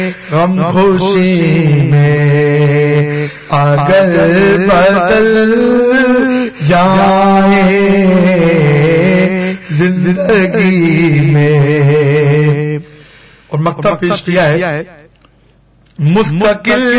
गम खुशी में अगर बदल जाए जिंदगी में। और मक्ता पेश किया है मुस्तकिल